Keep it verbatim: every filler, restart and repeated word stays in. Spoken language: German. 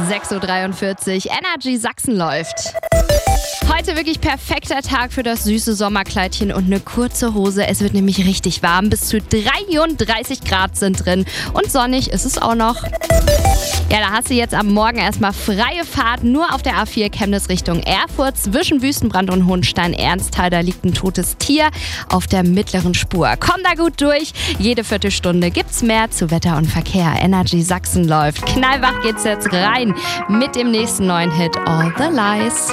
sechs Uhr dreiundvierzig, Energy Sachsen läuft. Heute wirklich perfekter Tag für das süße Sommerkleidchen und eine kurze Hose. Es wird nämlich richtig warm. Bis zu dreiunddreißig Grad sind drin. Und sonnig ist es auch noch. Ja, da hast du jetzt am Morgen erstmal freie Fahrt. Nur auf der A vier Chemnitz Richtung Erfurt. Zwischen Wüstenbrand und Hohenstein-Ernsthal. Da liegt ein totes Tier auf der mittleren Spur. Komm da gut durch. Jede Viertelstunde gibt's mehr zu Wetter und Verkehr. Energy Sachsen läuft. Knallwach geht's jetzt rein mit dem nächsten neuen Hit All the Lies.